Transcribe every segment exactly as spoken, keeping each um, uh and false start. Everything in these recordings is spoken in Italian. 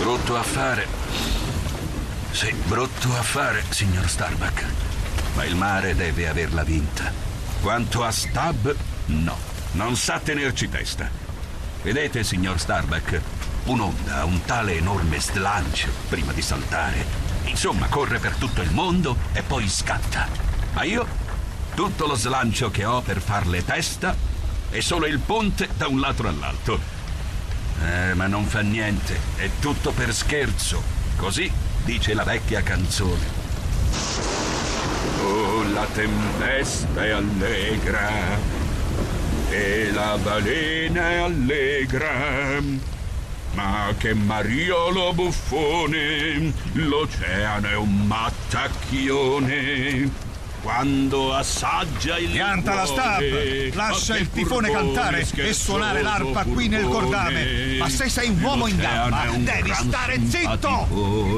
Brutto affare. Sì, brutto affare, signor Starbuck. Ma il mare deve averla vinta. Quanto a Stab, no, non sa tenerci testa. Vedete, signor Starbuck, un'onda, un tale enorme slancio prima di saltare. Insomma, corre per tutto il mondo e poi scatta. Ma io, tutto lo slancio che ho per farle testa è solo il ponte da un lato all'altro. Eh, ma non fa niente, è tutto per scherzo. Così dice la vecchia canzone. Oh, la tempesta è allegra e la balena è allegra, ma che mariolo buffone, l'oceano è un mattacchione. Quando assaggia il Pianta la Stab, lascia il tifone cantare e suonare l'arpa qui nel Gordame. Ma se sei un uomo in gamba, devi stare zitto!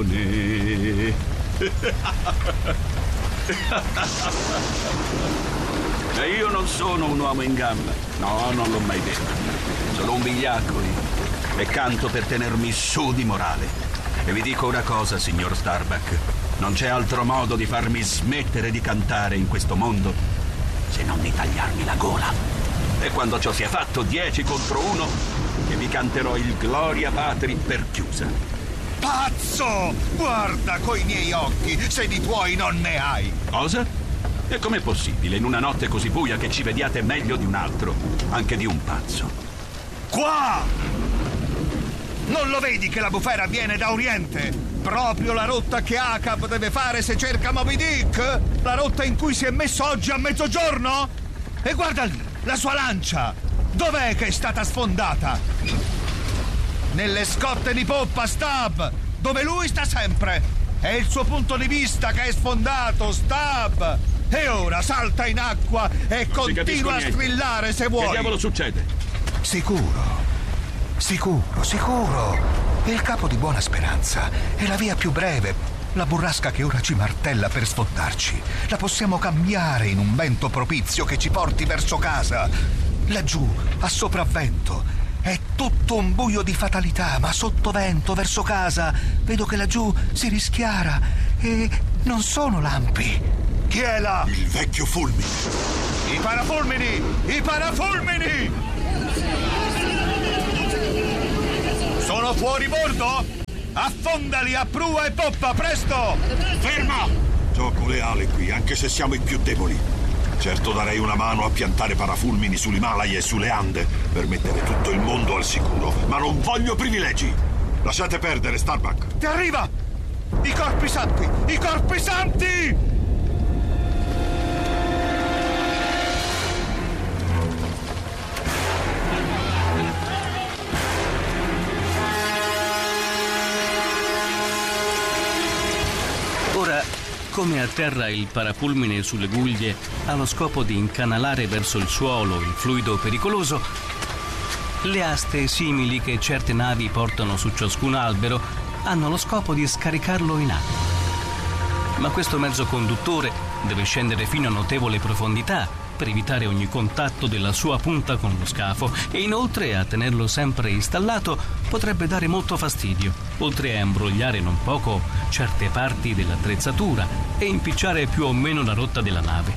E io non sono un uomo in gamba. No, non l'ho mai detto. Sono un vigliacco e canto per tenermi su di morale. E vi dico una cosa, signor Starbuck. Non c'è altro modo di farmi smettere di cantare in questo mondo se non di tagliarmi la gola. E quando ciò sia fatto, dieci contro uno, che vi canterò il Gloria Patri per chiusa. Pazzo! Guarda coi miei occhi, se di tuoi non ne hai. Cosa? E com'è possibile in una notte così buia che ci vediate meglio di un altro, anche di un pazzo? Qua! Non lo vedi che la bufera viene da oriente? Proprio la rotta che Acab deve fare se cerca Moby Dick? La rotta in cui si è messo oggi a mezzogiorno? E guarda lì, la sua lancia! Dov'è che è stata sfondata? Nelle scotte di poppa, Stab! Dove lui sta sempre! È il suo punto di vista che è sfondato, Stab! E ora salta in acqua e continua a strillare se vuoi! Che diavolo succede? Sicuro, sicuro, sicuro! Il capo di Buona Speranza è la via più breve. La burrasca che ora ci martella per sfondarci la possiamo cambiare in un vento propizio che ci porti verso casa. Laggiù, a sopravvento, è tutto un buio di fatalità, ma sotto vento, verso casa, vedo che laggiù si rischiara e non sono lampi. Chi è là? Il vecchio fulmine. I parafulmini! I parafulmini! Sono fuori bordo? Affondali a prua e poppa, presto! Ferma! Gioco leale qui, anche se siamo i più deboli. Certo darei una mano a piantare parafulmini sull'Himalaya e sulle Ande per mettere tutto il mondo al sicuro, ma non voglio privilegi. Lasciate perdere, Starbuck. Ti arriva! I corpi santi! I corpi santi! Ora, come atterra il parafulmine sulle guglie, ha lo scopo di incanalare verso il suolo il fluido pericoloso, le aste simili che certe navi portano su ciascun albero hanno lo scopo di scaricarlo in acqua. Ma questo mezzo conduttore deve scendere fino a notevole profondità per evitare ogni contatto della sua punta con lo scafo e inoltre a tenerlo sempre installato potrebbe dare molto fastidio, oltre a imbrogliare non poco certe parti dell'attrezzatura e impicciare più o meno la rotta della nave.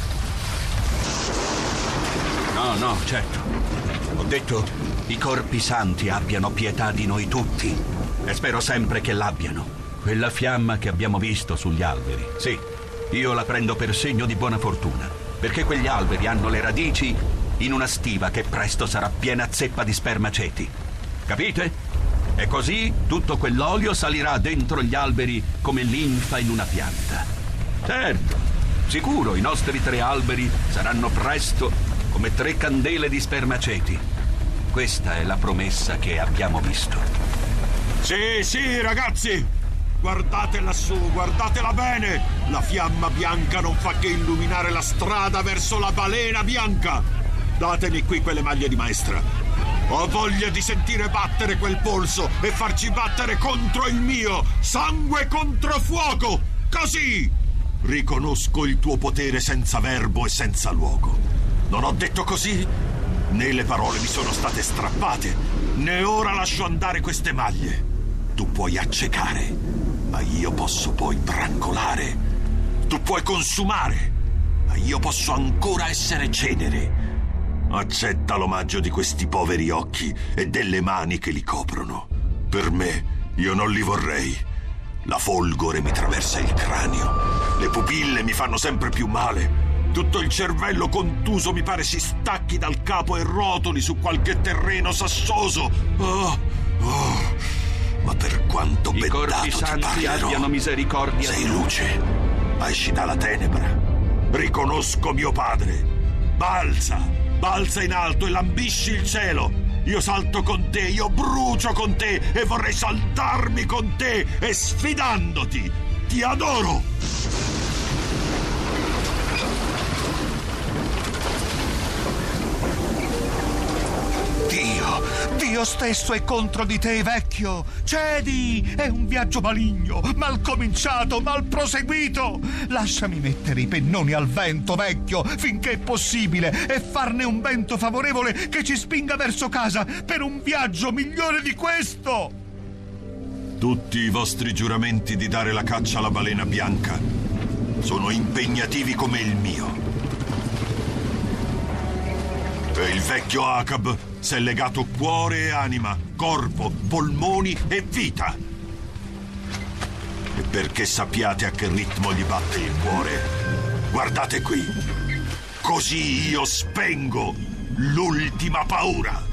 No, no, certo. Ho detto i corpi santi abbiano pietà di noi tutti e spero sempre che l'abbiano. Quella fiamma che abbiamo visto sugli alberi, sì, io la prendo per segno di buona fortuna, perché quegli alberi hanno le radici in una stiva che presto sarà piena zeppa di spermaceti. Capite? E così tutto quell'olio salirà dentro gli alberi come linfa in una pianta. Certo, sicuro i nostri tre alberi saranno presto come tre candele di spermaceti. Questa è la promessa che abbiamo visto. Sì, sì, ragazzi! Guardate lassù, guardatela bene! La fiamma bianca non fa che illuminare la strada verso la balena bianca! Datemi qui quelle maglie di maestra. Ho voglia di sentire battere quel polso e farci battere contro il mio! Sangue contro fuoco! Così! Riconosco il tuo potere senza verbo e senza luogo. Non ho detto così? Né le parole mi sono state strappate, né ora lascio andare queste maglie. Tu puoi accecare, ma io posso poi brancolare. Tu puoi consumare, ma io posso ancora essere cenere. Accetta l'omaggio di questi poveri occhi e delle mani che li coprono. Per me, io non li vorrei. La folgore mi traversa il cranio. Le pupille mi fanno sempre più male. Tutto il cervello contuso mi pare si stacchi dal capo e rotoli su qualche terreno sassoso. Oh, oh. Ma per quanto I bendato corpi ti santi parlerò, abbiano misericordia. sei luce, esci dalla tenebra. Riconosco mio padre. Balza, balza in alto e lambisci il cielo. Io salto con te, io brucio con te e vorrei saltarmi con te e sfidandoti. Ti adoro! Dio, Dio stesso è contro di te, vecchio. Cedi, è un viaggio maligno, mal cominciato, mal proseguito. Lasciami mettere i pennoni al vento, vecchio, finché è possibile, e farne un vento favorevole che ci spinga verso casa per un viaggio migliore di questo. Tutti i vostri giuramenti di dare la caccia alla balena bianca sono impegnativi come il mio. E il vecchio Acab s'è legato cuore e anima, corpo, polmoni e vita. E perché sappiate a che ritmo gli batte il cuore, guardate qui. Così io spengo l'ultima paura.